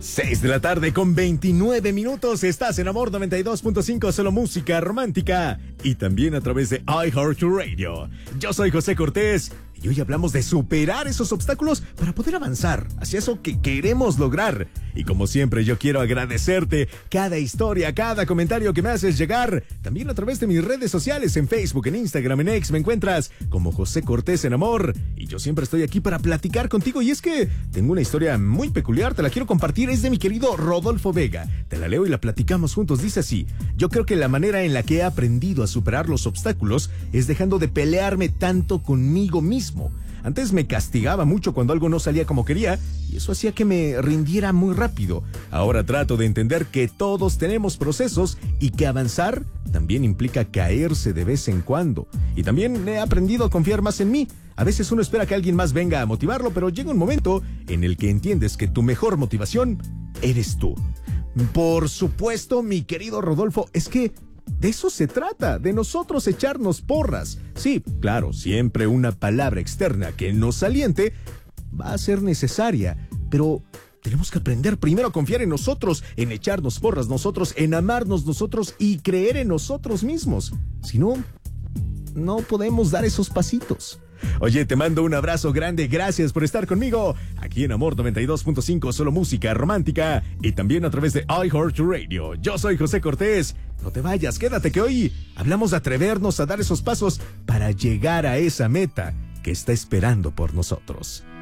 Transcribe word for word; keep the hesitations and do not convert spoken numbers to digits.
seis de la tarde con veintinueve minutos. Estás en Amor noventa y dos punto cinco, solo música romántica. Y también a través de iHeartRadio. Yo soy José Cortés. Y hoy hablamos de superar esos obstáculos para poder avanzar hacia eso que queremos lograr. Y como siempre, yo quiero agradecerte cada historia, cada comentario que me haces llegar. También a través de mis redes sociales, en Facebook, en Instagram, en X, me encuentras como José Cortés en Amor. Y yo siempre estoy aquí para platicar contigo. Y es que tengo una historia muy peculiar, te la quiero compartir. Es de mi querido Rodolfo Vega. Te la leo y la platicamos juntos. Dice así: yo creo que la manera en la que he aprendido a superar los obstáculos es dejando de pelearme tanto conmigo mismo. Antes me castigaba mucho cuando algo no salía como quería y eso hacía que me rindiera muy rápido. Ahora trato de entender que todos tenemos procesos y que avanzar también implica caerse de vez en cuando. Y también he aprendido a confiar más en mí. A veces uno espera que alguien más venga a motivarlo, pero llega un momento en el que entiendes que tu mejor motivación eres tú. Por supuesto, mi querido Rodolfo, es que de eso se trata, de nosotros echarnos porras. Sí, claro, siempre una palabra externa que nos aliente va a ser necesaria, pero tenemos que aprender primero a confiar en nosotros, en echarnos porras nosotros, en amarnos nosotros y creer en nosotros mismos. Si no, no podemos dar esos pasitos. Oye, te mando un abrazo grande, gracias por estar conmigo aquí en Amor noventa y dos punto cinco, solo música romántica, y también a través de iHeartRadio. Yo soy José Cortés. No te vayas, quédate que hoy hablamos de atrevernos a dar esos pasos para llegar a esa meta que está esperando por nosotros.